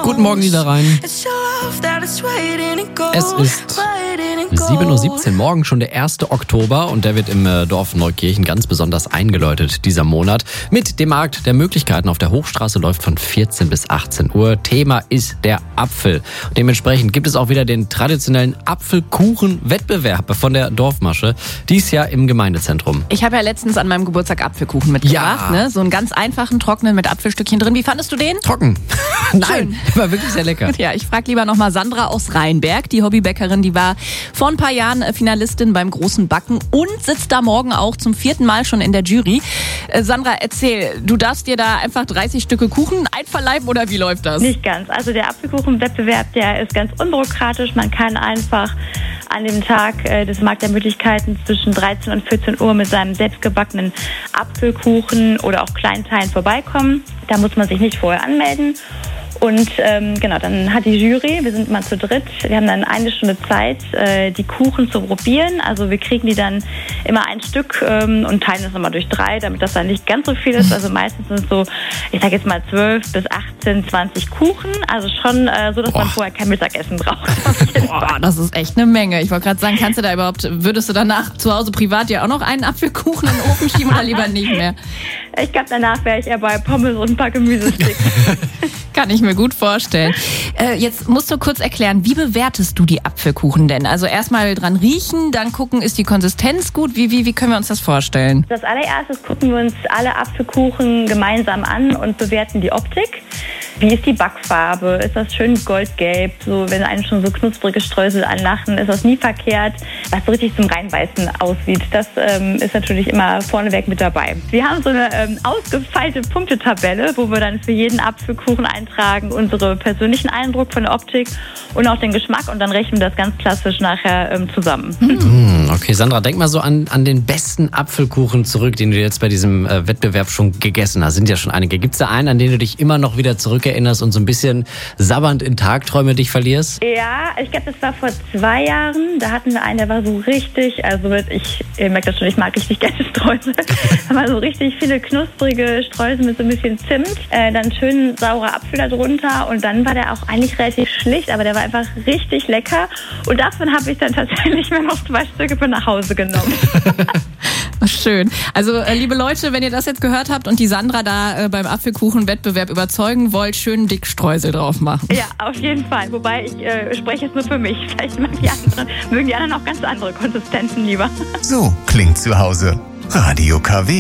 Guten Morgen, Niederrhein. Es ist 7:17 Uhr, morgen schon der 1. Oktober und der wird im Dorf Neukirchen ganz besonders eingeläutet, dieser Monat. Mit dem Markt der Möglichkeiten auf der Hochstraße läuft von 14 bis 18 Uhr. Thema ist der Apfel. Dementsprechend gibt es auch wieder den traditionellen Apfelkuchen-Wettbewerb von der Dorfmasche. Dies Jahr im Gemeindezentrum. Ich habe ja letztens an meinem Geburtstag Apfelkuchen mitgebracht. Ja. Ne? So einen ganz einfachen, trockenen mit Apfelstückchen drin. Wie fandest du den? Trocken. Nein, war wirklich sehr lecker. Ja, ich frage lieber nochmal Sandra aus Rheinberg, die Hobbybäckerin, die war vor ein paar Jahren Finalistin beim Großen Backen und sitzt da morgen auch zum 4. Mal schon in der Jury. Sandra, erzähl, du darfst dir da einfach 30 Stücke Kuchen einverleiben oder wie läuft das? Nicht ganz. Also der Apfelkuchenwettbewerb, der ist ganz unbürokratisch. Man kann einfach an dem Tag des Markt der Möglichkeiten zwischen 13 und 14 Uhr mit seinem selbstgebackenen Apfelkuchen oder auch Kleinteilen vorbeikommen. Da muss man sich nicht vorher anmelden. Und genau, dann hat die Jury, wir sind mal zu dritt, wir haben dann eine Stunde Zeit, die Kuchen zu probieren. Also wir kriegen die dann immer ein Stück und teilen das nochmal durch 3, damit das dann nicht ganz so viel ist. Also meistens sind es so, ich sage jetzt mal 12 bis 18, 20 Kuchen. Also schon so, dass man vorher kein Mittagessen braucht. Boah, das ist echt eine Menge. Ich wollte gerade sagen, würdest du danach zu Hause privat dir auch noch einen Apfelkuchen in den Ofen schieben oder lieber nicht mehr? Ich glaube, danach wäre ich eher bei Pommes und ein paar Gemüsesticks. Kann ich mir gut vorstellen. Jetzt musst du kurz erklären, wie bewertest du die Apfelkuchen denn? Also erstmal dran riechen, dann gucken, ist die Konsistenz gut? Wie können wir uns das vorstellen? Das allererstes gucken wir uns alle Apfelkuchen gemeinsam an und bewerten die Optik. Wie ist die Backfarbe? Ist das schön goldgelb? So, wenn einen schon so knusprige Streusel anlachen, ist das nie verkehrt. Was so richtig zum Reinbeißen aussieht, das ist natürlich immer vorneweg mit dabei. Wir haben so eine ausgefeilte Punktetabelle, wo wir dann für jeden Apfelkuchen eintragen, unsere persönlichen Eindruck von der Optik und auch den Geschmack und dann rechnen wir das ganz klassisch nachher zusammen. Okay, Sandra, denk mal so an den besten Apfelkuchen zurück, den du jetzt bei diesem Wettbewerb schon gegessen hast. Sind ja schon einige. Gibt es da einen, an den du dich immer noch wieder zurückerinnerst und so ein bisschen sabbernd in Tagträume dich verlierst? Ja, ich glaube, das war vor 2 Jahren. Da hatten wir einen, der war so richtig, also ihr merkt das schon, ich mag richtig gerne Streusel. Da waren so richtig viele knusprige Streusel mit so ein bisschen Zimt, dann schön saurer Apfel da drunter und dann war der auch eigentlich relativ schlicht, aber der war einfach richtig lecker und davon habe ich dann tatsächlich mir noch 2 Stücke mit nach Hause genommen. Schön. Also liebe Leute, wenn ihr das jetzt gehört habt und die Sandra da beim Apfelkuchen-Wettbewerb überzeugen wollt, schön dick Streusel drauf machen. Ja, auf jeden Fall. Wobei ich spreche jetzt nur für mich. Vielleicht mögen die anderen auch ganz andere Konsistenzen lieber. So klingt zu Hause. Radio KW.